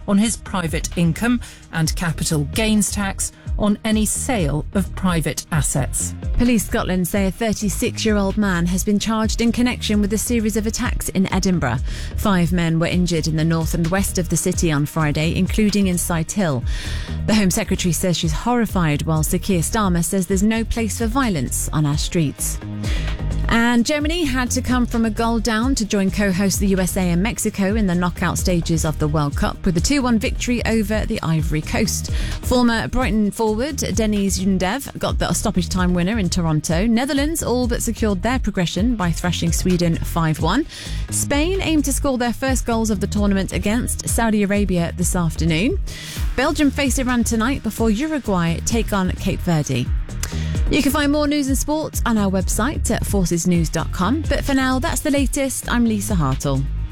on his private income and capital gains tax on any sale of private assets. Police Scotland say a 36-year-old man has been charged in connection with a series of attacks in Edinburgh. 5 men were injured in the north and west of the city on Friday, including in Sighthill. The Home Secretary says she's horrified, while Sir Keir Starmer says there's no place for violence on our streets. And Germany had to come from a goal down to join co-host the USA and Mexico in the knockout stages of the World Cup with a 2-1 victory over the Ivory Coast. Former Brighton forward Deniz Undev got the stoppage time winner in Toronto. Netherlands all but secured their progression by thrashing Sweden 5-1. Spain aimed to score their first goals of the tournament against Saudi Arabia this afternoon. Belgium face Iran tonight before Uruguay take on Cape Verde. You can find more news and sports on our website at forcesnews.com. But for now, that's the latest. I'm Lisa Hartle.